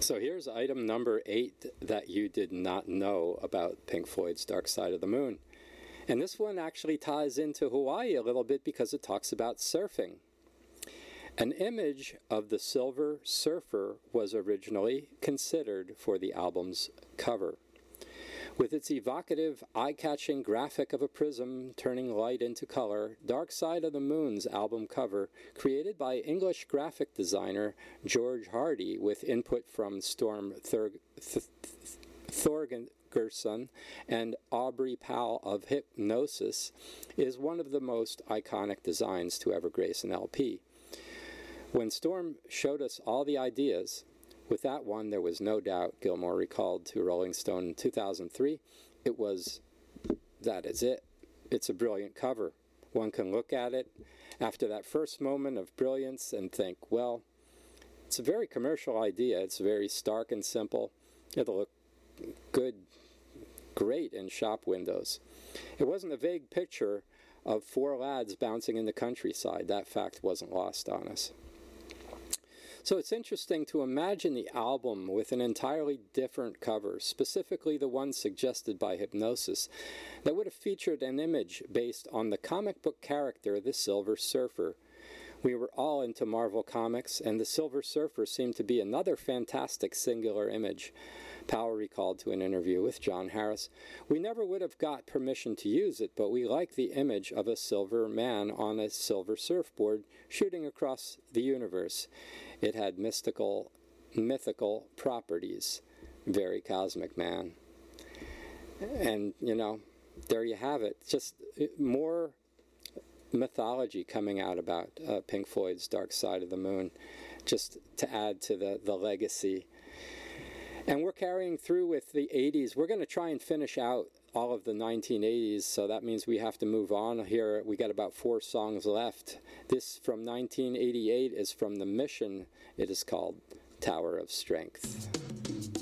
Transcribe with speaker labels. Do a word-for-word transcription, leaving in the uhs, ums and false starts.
Speaker 1: So here's item number eight that you did not know about Pink Floyd's Dark Side of the Moon. And this one actually ties into Hawaii a little bit because it talks about surfing. An image of the Silver Surfer was originally considered for the album's cover. With its evocative, eye-catching graphic of a prism turning light into color, Dark Side of the Moon's album cover, created by English graphic designer George Hardy with input from Storm Thurg Th Thorgerson and Aubrey Powell of Hypnosis, is one of the most iconic designs to ever grace an L P. When Storm showed us all the ideas, with that one, there was no doubt, Gilmour recalled to Rolling Stone in two thousand three, it was, that is it. It's a brilliant cover. One can look at it after that first moment of brilliance and think, well, it's a very commercial idea. It's very stark and simple. It'll look good, great in shop windows. It wasn't a vague picture of four lads bouncing in the countryside. That fact wasn't lost on us. So it's interesting to imagine the album with an entirely different cover, specifically the one suggested by Hypnosis, that would have featured an image based on the comic book character, the Silver Surfer. We were all into Marvel Comics, and the Silver Surfer seemed to be another fantastic singular image. Powell recalled to an interview with John Harris, "We never would have got permission to use it, but we like the image of a silver man on a silver surfboard shooting across the universe. It had mystical, mythical properties. Very cosmic, man." And, you know, there you have it. Just more mythology coming out about uh, Pink Floyd's Dark Side of the Moon, just to add to the, the legacy. And we're carrying through with the eighties. We're going to try and finish out all of the nineteen eighties, so that means we have to move on here. We got about four songs left. This from nineteen eighty-eight is from The Mission. It is called Tower of Strength.